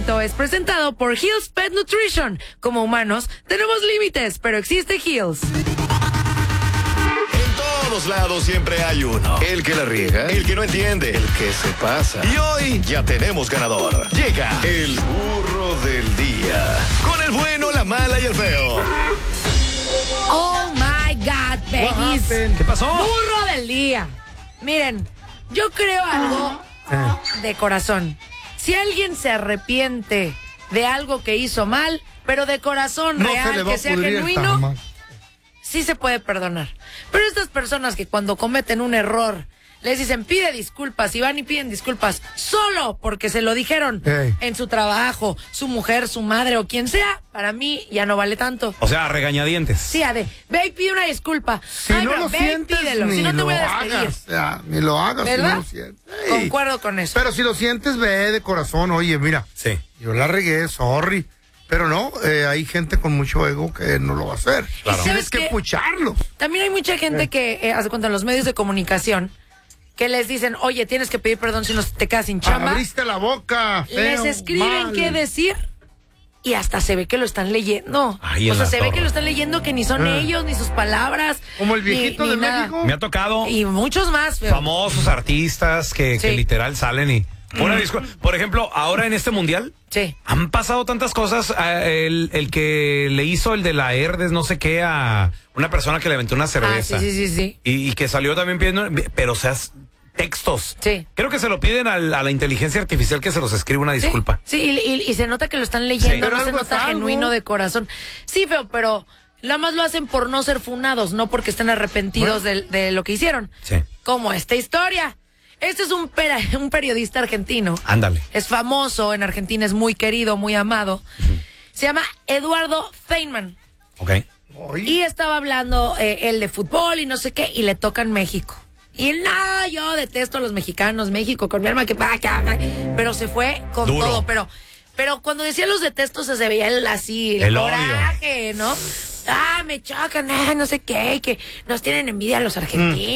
segmento es presentado por Hills Pet Nutrition. Como humanos, tenemos límites, pero existe Hills. En todos lados siempre hay uno. El que la riega, el que no entiende, el que se pasa. Y hoy ya tenemos ganador. Llega el burro del día. Con el bueno, la mala y el feo. Oh my God, babies. ¿Qué pasó? Burro del día. Miren, yo creo algo de corazón. Si alguien se arrepiente de algo que hizo mal, pero de corazón real, que sea genuino, sí se puede perdonar. Pero estas personas que cuando cometen un error les dicen pide disculpas y van y piden disculpas solo porque se lo dijeron en su trabajo, su mujer, su madre o quien sea, para mí ya no vale tanto. O sea, regañadientes. Sí, ve y pide una disculpa. Si no lo sientes, pídelo, si no te voy a despedir. hagas, ni lo hagas. ¿Verdad? Si no lo sientes. Concuerdo con eso. Pero si lo sientes, ve de corazón. Oye, mira, Sí. yo la regué, sorry. Pero no, hay gente con mucho ego que no lo va a hacer. Claro. Tienes que ¿Sabes qué? escucharlos. También hay mucha gente que, hace cuenta, en los medios de comunicación, que les dicen, oye, tienes que pedir perdón si no te quedas sin chamba. Abriste la boca. Les feo, escriben mal. qué decir y hasta se ve que lo están leyendo. Ay, o en sea, la se ve torre. que lo están leyendo que ni son ellos, ni sus palabras. Como el viejito ni de nada. México. Me ha tocado Y muchos más, feo. famosos artistas que Sí. literal salen y... Una disculpa. Por ejemplo, ahora en este mundial Sí. han pasado tantas cosas. El que le hizo el de la Herdes, no sé qué, a una persona que le aventó una cerveza. Sí. Y que salió también pidiendo, pero o sea, textos. Sí. Creo que se lo piden a la inteligencia artificial que se los escriba una disculpa. Sí, y se nota que lo están leyendo, Sí. no Pero se algo nota es algo. genuino de corazón. Sí, feo, pero nada más lo hacen por no ser funados, no porque estén arrepentidos de lo que hicieron. Sí. Como esta historia. Este es un periodista argentino. Ándale. Es famoso en Argentina, es muy querido, muy amado. Se llama Eduardo Feynman. Ok. Y estaba hablando él de fútbol y no sé qué, y le toca en México. Y él, no, yo detesto a los mexicanos, México, con mi alma que... Pero se fue con Duro. todo, pero cuando decía los detestos se veía él así, El coraje, ¿no? Me chocan, no sé qué, que nos tienen envidia los argentinos.